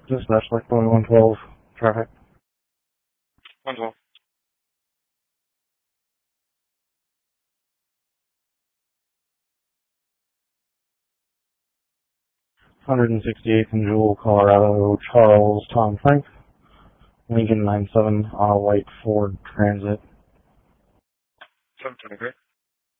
Dispatch, like 112 traffic. 112. 168th and Jewel, Colorado, Charles Tom Frank, Lincoln 97 on a white Ford Transit. 723.